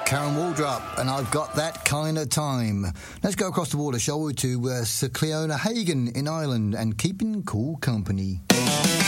Karen Waldrop, and I've got that kind of time. Let's go across the water, shall we, to Sir Cleona Hagan in Ireland and Keeping Cool Company.